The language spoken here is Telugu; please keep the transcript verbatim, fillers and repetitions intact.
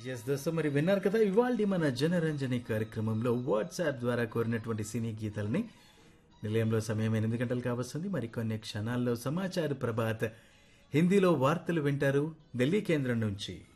ఎస్ దోస్తు మరి విన్నారు కదా ఇవాళ మన జనరంజని కార్యక్రమంలో వాట్సాప్ ద్వారా కోరినటువంటి సినీ గీతాలని నిలయంలో సమయం ఎనిమిది గంటలు కావస్తుంది మరికొన్ని క్షణాల్లో సమాచార ప్రభాత్ హిందీలో వార్తలు వింటారు ఢిల్లీ కేంద్రం నుంచి